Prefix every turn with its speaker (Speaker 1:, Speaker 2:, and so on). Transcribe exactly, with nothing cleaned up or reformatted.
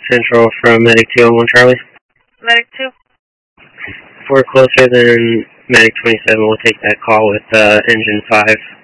Speaker 1: Central from Medic two on one Charlie.
Speaker 2: Medic two?
Speaker 1: If we're closer than Medic twenty-seven, we'll take that call with uh, Engine five.